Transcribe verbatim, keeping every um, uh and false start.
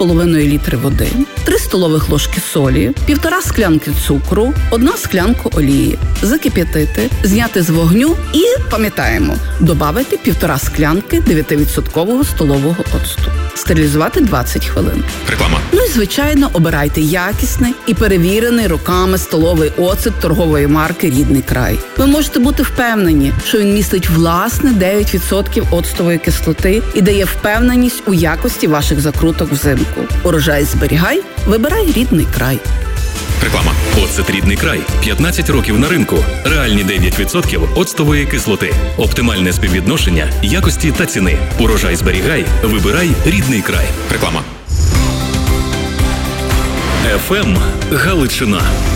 половиною літри води, три столових ложки солі, півтора склянки цукру, одна склянка олії. Закип'ятити, зняти з вогню і, пам'ятаємо, добавити півтора склянки дев'ятивідсоткового столового оцту. Стерилізувати двадцять хвилин. Реклама. Ну і, звичайно, обирайте якісний і перевірений роками столовий оцет торгової марки «Рідний край». Ви можете бути впевнені, що він містить власне дев'ять відсотків оцтової кислоти і дає впевненість у якості ваших закруток взимку. Урожай зберігай, вибирай «Рідний край». Реклама. Оцет «Рідний край». п'ятнадцять років на ринку. Реальні дев'ять відсотків оцтової кислоти. Оптимальне співвідношення якості та ціни. Урожай зберігай, вибирай «Рідний край». Реклама. еф ем Галичина.